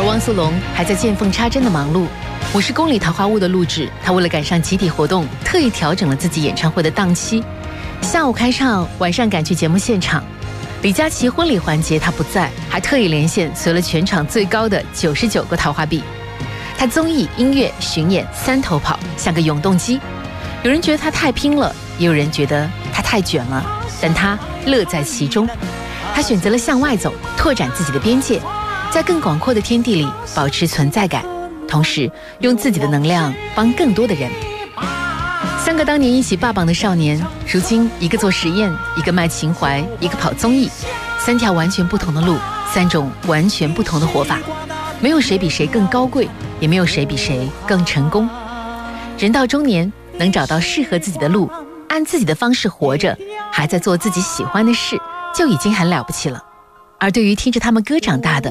而汪苏泷还在见缝插针的忙碌。50公里桃花坞的录制，他为了赶上集体活动，特意调整了自己演唱会的档期，下午开唱，晚上赶去节目现场。李佳琦婚礼环节他不在，还特意连线随了全场最高的99个桃花币。他综艺、音乐、巡演3头跑，像个永动机。有人觉得他太拼了，也有人觉得他太卷了，但他乐在其中。他选择了向外走，拓展自己的边界，在更广阔的天地里保持存在感，同时用自己的能量帮更多的人。3个当年一起霸榜的少年，如今一个做实验，一个卖情怀，一个跑综艺，3条完全不同的路，3种完全不同的活法，没有谁比谁更高贵，也没有谁比谁更成功。人到中年，能找到适合自己的路，按自己的方式活着，还在做自己喜欢的事，就已经很了不起了。而对于听着他们歌长大的